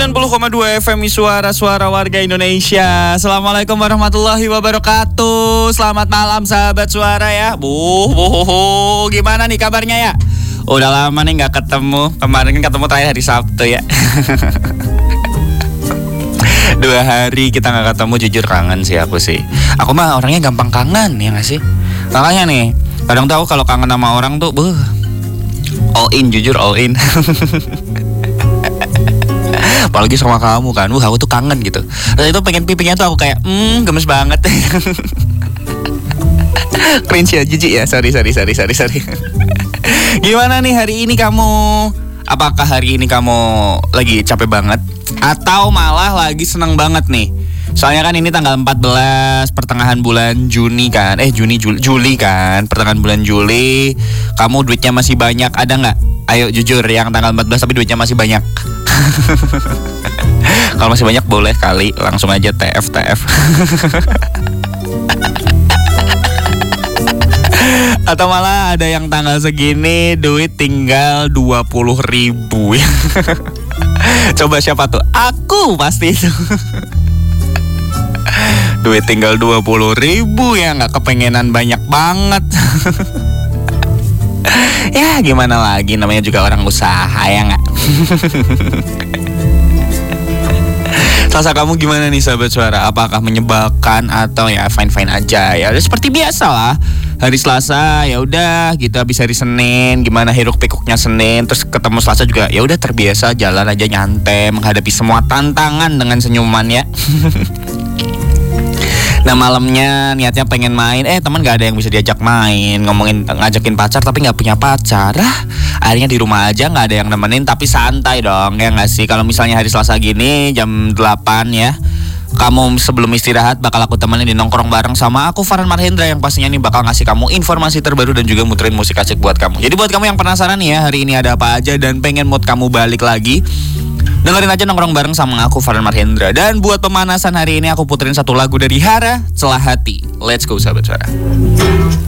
90,2 FM Suara Warga Indonesia. Assalamualaikum warahmatullahi wabarakatuh. Selamat malam sahabat suara ya. Gimana nih kabarnya ya? Udah lama nih gak ketemu. Kemarin kan ketemu terakhir hari Sabtu ya. 2 hari kita gak ketemu, jujur kangen sih aku sih. Aku mah orangnya gampang kangen ya gak sih? Makanya nih, kadang tahu kalau kangen sama orang tuh all in, jujur all in. Apalagi sama kamu kan, aku tuh kangen gitu. Dan itu pengen pipingnya tuh aku kayak, gemes banget. Cringe ya, jijik ya, sorry. Gimana nih hari ini kamu? Apakah hari ini kamu lagi capek banget? Atau malah lagi seneng banget nih? Soalnya kan ini tanggal 14, pertengahan bulan Juni kan. Juli kan, pertengahan bulan Juli. Kamu duitnya masih banyak, ada gak? Ayo jujur, yang tanggal 14 tapi duitnya masih banyak. Kalau masih banyak boleh kali langsung aja TF. Atau malah ada yang tanggal segini duit tinggal 20.000. Coba siapa tuh? Aku pasti itu. Duit tinggal 20.000 ya, gak kepengenan banyak banget. Ya gimana lagi, namanya juga orang usaha ya gak? Selasa kamu gimana nih sahabat suara? Apakah menyebalkan atau ya fine aja ya? Seperti biasa lah. Hari Selasa ya udah gitu, habis hari Senin gimana hiruk pikuknya Senin, terus ketemu Selasa juga ya udah terbiasa jalan aja nyantai menghadapi semua tantangan dengan senyuman ya. Nah malamnya niatnya pengen main, teman gak ada yang bisa diajak main, ngajakin pacar tapi gak punya pacar. Akhirnya di rumah aja, gak ada yang nemenin tapi santai dong ya gak sih. Kalau misalnya hari Selasa gini jam 8 ya, kamu sebelum istirahat bakal aku temenin di nongkrong bareng sama aku Farhan Marhendra, yang pastinya nih bakal ngasih kamu informasi terbaru dan juga muterin musik asik buat kamu. Jadi buat kamu yang penasaran nih ya hari ini ada apa aja dan pengen mood kamu balik lagi, dengerin aja nongkrong bareng sama aku Farhan Marhendra. Dan buat pemanasan hari ini aku puterin satu lagu dari Hara, Celah Hati. Let's go sahabat suara.